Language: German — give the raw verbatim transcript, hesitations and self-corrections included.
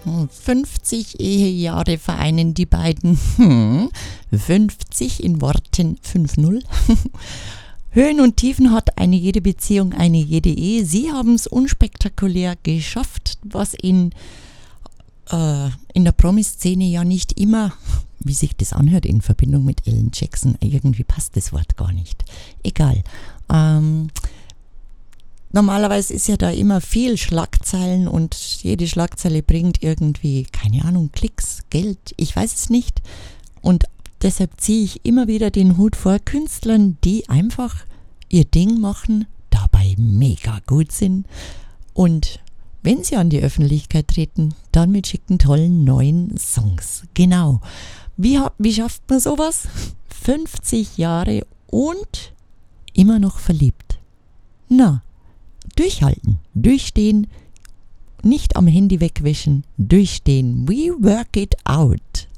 fünfzig Ehejahre vereinen die beiden. Hm. fünfzig in Worten fünf null. Höhen und Tiefen hat eine jede Beziehung, eine jede Ehe. Sie haben es unspektakulär geschafft, was in, äh, in der Promi-Szene ja nicht immer, wie sich das anhört in Verbindung mit Ellen Jackson, irgendwie passt das Wort gar nicht. Egal. Ähm, Normalerweise ist ja da immer viel Schlagzeilen und jede Schlagzeile bringt irgendwie, keine Ahnung, Klicks, Geld, ich weiß es nicht. Und deshalb ziehe ich immer wieder den Hut vor Künstlern, die einfach ihr Ding machen, dabei mega gut sind. Und wenn sie an die Öffentlichkeit treten, dann mit schicken, tollen, neuen Songs. Genau. Wie, wie schafft man sowas? fünfzig Jahre und immer noch verliebt. Na, durchhalten, durchstehen, nicht am Handy wegwischen, durchstehen. We work it out.